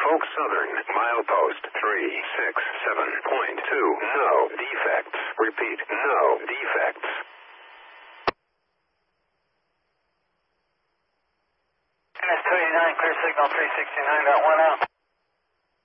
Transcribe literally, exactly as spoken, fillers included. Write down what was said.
Norfolk Southern, milepost three six seven point two. No defects. Repeat, no defects. S two eighty-nine, clear signal three sixty-nine, got one out.